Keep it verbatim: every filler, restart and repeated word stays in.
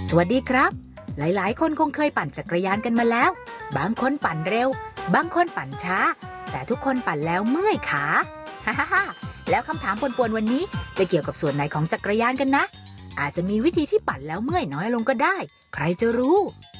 สวัสดีครับหลายๆคนคงเคยปั่นจักรยานกันมาแล้วบางคนปั่นเร็วบางคนปั่นช้าแต่ทุกคนปั่นแล้วเมื่อยขาฮ่าฮ่าฮ่าแล้วคำถามป่วนๆวันนี้จะเกี่ยวกับส่วนไหนของจักรยานกันนะอาจจะมีวิธีที่ปั่นแล้วเมื่อยน้อยลงก็ได้ใครจะรู้